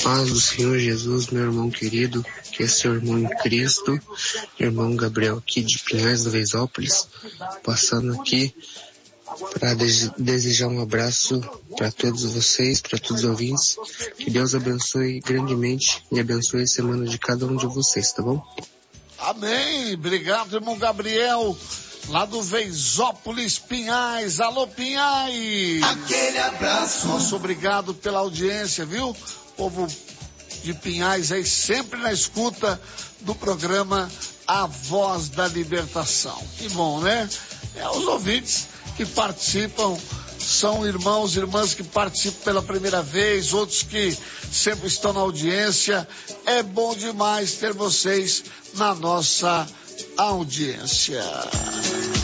paz do Senhor Jesus, meu irmão querido, que é seu irmão em Cristo, irmão Gabriel aqui de Pinhais do Veisópolis, passando aqui para desejar um abraço para todos vocês, para todos os ouvintes. Que Deus abençoe grandemente e abençoe a semana de cada um de vocês, tá bom? Amém. Obrigado, irmão Gabriel, lá do Veisópolis, Pinhais. Alô, Pinhais. Aquele abraço. Nosso obrigado pela audiência, viu? Povo de Pinhais aí sempre na escuta do programa A Voz da Libertação. Que bom, né? Os ouvintes que participam são irmãos e irmãs que participam pela primeira vez, outros que sempre estão na audiência. É bom demais ter vocês na nossa audiência.